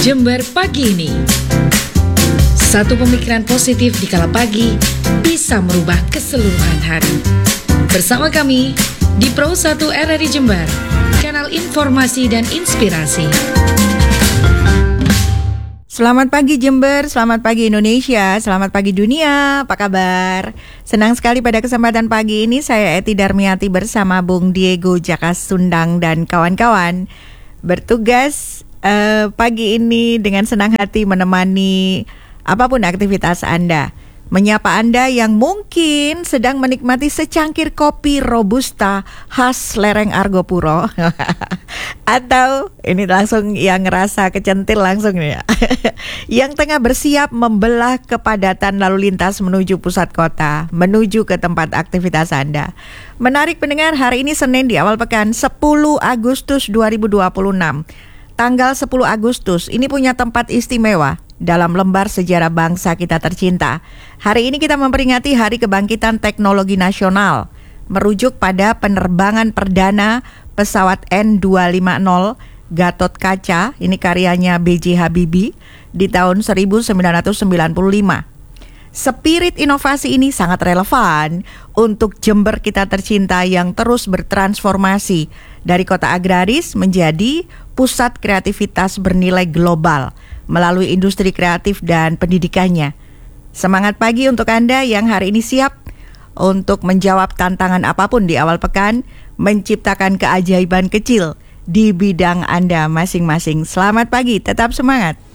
Jember pagi ini. Satu pemikiran positif di kala pagi bisa merubah keseluruhan hari. Bersama kami di Pro 1 RRI Jember, kanal informasi dan inspirasi. Selamat pagi Jember, selamat pagi Indonesia, selamat pagi dunia, apa kabar? Senang sekali pada kesempatan pagi ini saya Eti Darmiati bersama Bung Diego Jakasundang dan kawan-kawan bertugas pagi ini dengan senang hati menemani apapun aktivitas Anda. Menyapa Anda yang mungkin sedang menikmati secangkir kopi Robusta khas lereng Argopuro. Atau ini langsung yang ngerasa kecentil langsung nih ya. Yang tengah bersiap membelah kepadatan lalu lintas menuju pusat kota, menuju ke tempat aktivitas Anda. Menarik pendengar, hari ini Senin di awal pekan 10 Agustus 2026. Tanggal 10 Agustus ini punya tempat istimewa dalam lembar sejarah bangsa kita tercinta. Hari ini kita memperingati Hari Kebangkitan Teknologi Nasional, merujuk pada penerbangan perdana pesawat N250 Gatot Kaca, ini karyanya B.J. Habibie di tahun 1995. Spirit inovasi ini sangat relevan untuk Jember kita tercinta yang terus bertransformasi dari kota agraris menjadi pusat kreativitas bernilai global melalui industri kreatif dan pendidikannya. Semangat pagi untuk Anda yang hari ini siap untuk menjawab tantangan apapun di awal pekan, menciptakan keajaiban kecil di bidang Anda masing-masing. Selamat pagi, tetap semangat.